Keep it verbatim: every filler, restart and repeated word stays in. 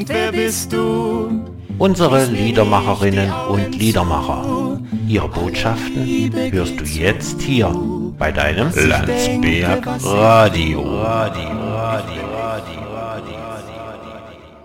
und wer bist du? Unsere Liedermacherinnen und Liedermacher. Ihre Botschaften hörst du jetzt hier bei deinem Landsberg Radio. Radio, Radio, Radio.